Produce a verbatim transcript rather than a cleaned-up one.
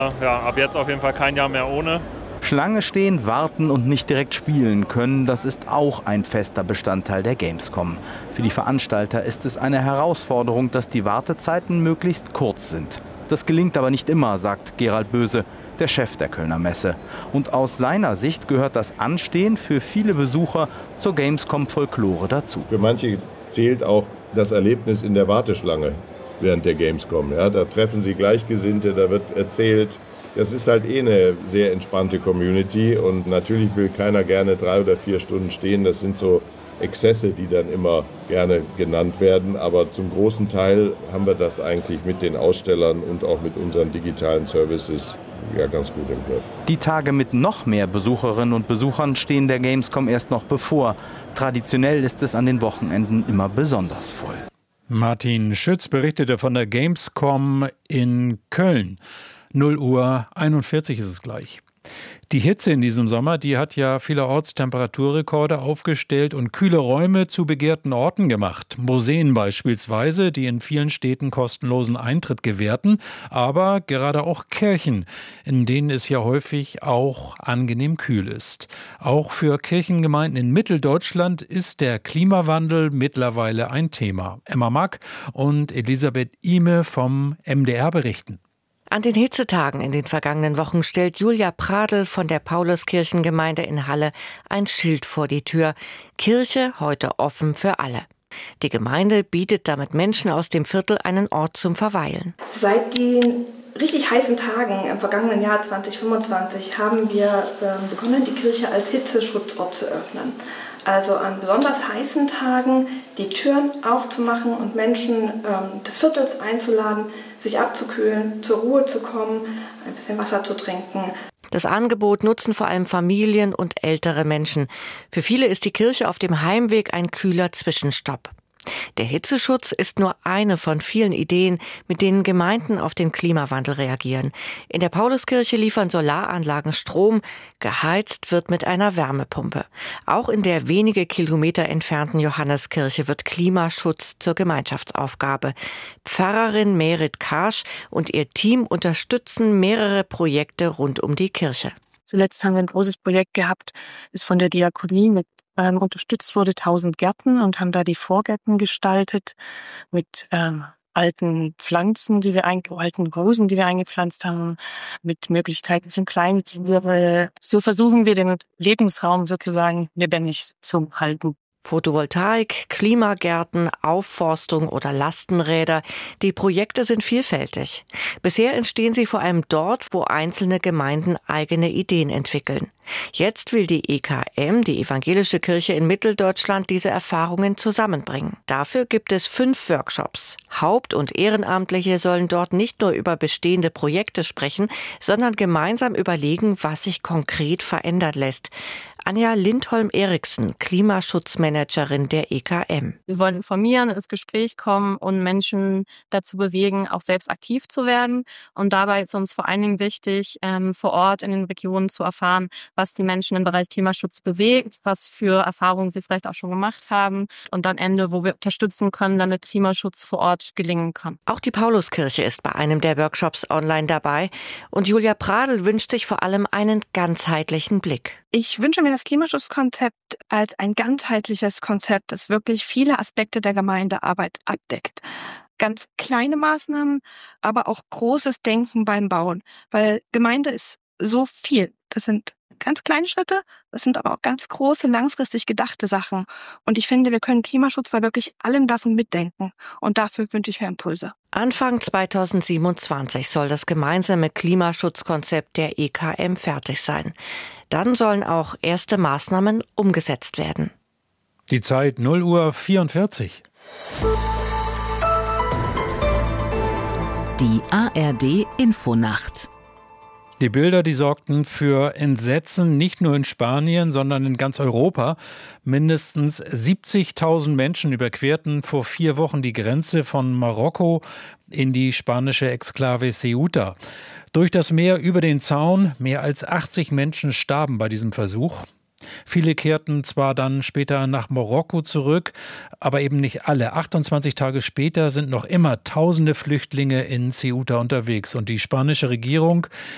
Ja, ab jetzt auf jeden Fall kein Jahr mehr ohne. Schlange stehen, warten und nicht direkt spielen können, das ist auch ein fester Bestandteil der Gamescom. Für die Veranstalter ist es eine Herausforderung, dass die Wartezeiten möglichst kurz sind. Das gelingt aber nicht immer, sagt Gerald Böse, der Chef der Kölner Messe. Und aus seiner Sicht gehört das Anstehen für viele Besucher zur Gamescom-Folklore dazu. Für manche zählt auch das Erlebnis in der Warteschlange während der Gamescom. Ja, da treffen sie Gleichgesinnte, da wird erzählt. Das ist halt eh eine sehr entspannte Community und natürlich will keiner gerne drei oder vier Stunden stehen. Das sind so Exzesse, die dann immer gerne genannt werden. Aber zum großen Teil haben wir das eigentlich mit den Ausstellern und auch mit unseren digitalen Services ja ganz gut im Griff. Die Tage mit noch mehr Besucherinnen und Besuchern stehen der Gamescom erst noch bevor. Traditionell ist es an den Wochenenden immer besonders voll. Martin Schütz berichtete von der Gamescom in Köln. null Uhr einundvierzig ist es gleich. Die Hitze in diesem Sommer, die hat ja vielerorts Temperaturrekorde aufgestellt und kühle Räume zu begehrten Orten gemacht. Museen beispielsweise, die in vielen Städten kostenlosen Eintritt gewährten, aber gerade auch Kirchen, in denen es ja häufig auch angenehm kühl ist. Auch für Kirchengemeinden in Mitteldeutschland ist der Klimawandel mittlerweile ein Thema. Emma Mack und Elisabeth Ihme vom M D R berichten. An den Hitzetagen in den vergangenen Wochen stellt Julia Pradl von der Pauluskirchengemeinde in Halle ein Schild vor die Tür. Kirche heute offen für alle. Die Gemeinde bietet damit Menschen aus dem Viertel einen Ort zum Verweilen. Seit den richtig heißen Tagen im vergangenen Jahr zwanzig fünfundzwanzig haben wir äh, begonnen, die Kirche als Hitzeschutzort zu öffnen. Also an besonders heißen Tagen die Türen aufzumachen und Menschen ähm, des Viertels einzuladen, sich abzukühlen, zur Ruhe zu kommen, ein bisschen Wasser zu trinken. Das Angebot nutzen vor allem Familien und ältere Menschen. Für viele ist die Kirche auf dem Heimweg ein kühler Zwischenstopp. Der Hitzeschutz ist nur eine von vielen Ideen, mit denen Gemeinden auf den Klimawandel reagieren. In der Pauluskirche liefern Solaranlagen Strom, geheizt wird mit einer Wärmepumpe. Auch in der wenige Kilometer entfernten Johanneskirche wird Klimaschutz zur Gemeinschaftsaufgabe. Pfarrerin Merit Karsch und ihr Team unterstützen mehrere Projekte rund um die Kirche. Zuletzt haben wir ein großes Projekt gehabt, das von der Diakonie mit ähm, unterstützt wurde, tausend Gärten, und haben da die Vorgärten gestaltet mit ähm, alten Pflanzen, die wir ein, alten Rosen, die wir eingepflanzt haben, mit Möglichkeiten für kleine Tiere. So versuchen wir den Lebensraum sozusagen lebendig zu halten. Photovoltaik, Klimagärten, Aufforstung oder Lastenräder. Die Projekte sind vielfältig. Bisher entstehen sie vor allem dort, wo einzelne Gemeinden eigene Ideen entwickeln. Jetzt will die E K M, die Evangelische Kirche in Mitteldeutschland, diese Erfahrungen zusammenbringen. Dafür gibt es fünf Workshops. Haupt- und Ehrenamtliche sollen dort nicht nur über bestehende Projekte sprechen, sondern gemeinsam überlegen, was sich konkret verändern lässt. Anja Lindholm-Eriksen, Klimaschutzmanagerin der E K M. Wir wollen informieren, ins Gespräch kommen und Menschen dazu bewegen, auch selbst aktiv zu werden. Und dabei ist uns vor allen Dingen wichtig, ähm, vor Ort in den Regionen zu erfahren, was die Menschen im Bereich Klimaschutz bewegt, was für Erfahrungen sie vielleicht auch schon gemacht haben und am Ende, wo wir unterstützen können, damit Klimaschutz vor Ort gelingen kann. Auch die Pauluskirche ist bei einem der Workshops online dabei und Julia Pradl wünscht sich vor allem einen ganzheitlichen Blick. Ich wünsche mir das Klimaschutzkonzept als ein ganzheitliches Konzept, das wirklich viele Aspekte der Gemeindearbeit abdeckt. Ganz kleine Maßnahmen, aber auch großes Denken beim Bauen, weil Gemeinde ist so viel. Das sind ganz kleine Schritte, das sind aber auch ganz große, langfristig gedachte Sachen. Und ich finde, wir können Klimaschutz bei wirklich allem davon mitdenken. Und dafür wünsche ich mir Impulse. Anfang zweitausendsiebenundzwanzig soll das gemeinsame Klimaschutzkonzept der E K M fertig sein. Dann sollen auch erste Maßnahmen umgesetzt werden. Die Zeit null Uhr vierundvierzig. Die A R D Infonacht. Die Bilder, die sorgten für Entsetzen, nicht nur in Spanien, sondern in ganz Europa. Mindestens siebzigtausend Menschen überquerten vor vier Wochen die Grenze von Marokko in die spanische Exklave Ceuta. Durch das Meer über den Zaun, mehr als achtzig Menschen starben bei diesem Versuch. Viele kehrten zwar dann später nach Marokko zurück, aber eben nicht alle. achtundzwanzig Tage später sind noch immer tausende Flüchtlinge in Ceuta unterwegs. Und die spanische Regierung,